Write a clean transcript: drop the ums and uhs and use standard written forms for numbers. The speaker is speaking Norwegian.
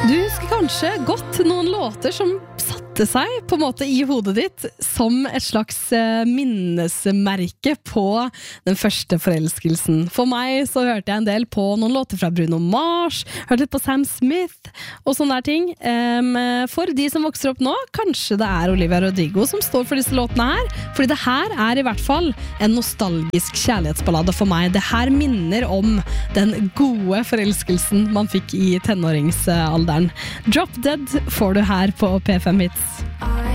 Du husker kanskje godt noen låter som satte seg på en måte i hodet ditt som et slags minnesmerke på den første forelskelsen. For meg så hørte jeg en del på noen låter fra Bruno Mars, hørte litt på Sam Smith og sånne der ting. For de som vokser opp nå, kanskje det er Olivia Rodrigo som står for disse låtene her, fordi det her er i hvert fall en nostalgisk kjærlighetsballade for meg. Det her minner om den gode forelskelsen man fikk i tenåringsalderen. Drop Dead får du her på P5 Hits.